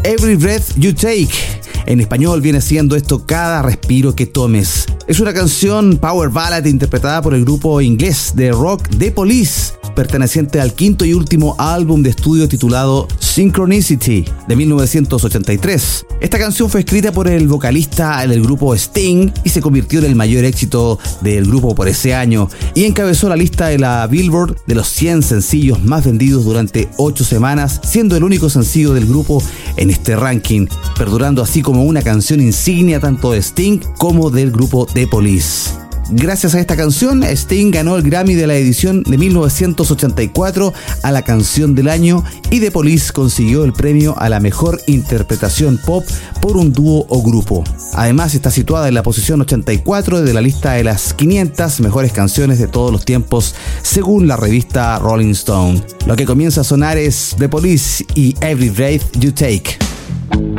Every Breath You Take. En español viene siendo esto Cada respiro que tomes. Es una canción power ballad interpretada por el grupo inglés de rock The Police, perteneciente al quinto y último álbum de estudio titulado Synchronicity de 1983. Esta canción fue escrita por el vocalista del grupo Sting y se convirtió en el mayor éxito del grupo por ese año y encabezó la lista de la Billboard de los 100 sencillos más vendidos durante 8 semanas, siendo el único sencillo del grupo en este ranking, perdurando así como una canción insignia tanto de Sting como del grupo The Police. Gracias a esta canción, Sting ganó el Grammy de la edición de 1984 a la canción del año y The Police consiguió el premio a la mejor interpretación pop por un dúo o grupo. Además, está situada en la posición 84 de la lista de las 500 mejores canciones de todos los tiempos, según la revista Rolling Stone. Lo que comienza a sonar es The Police y Every Breath You Take.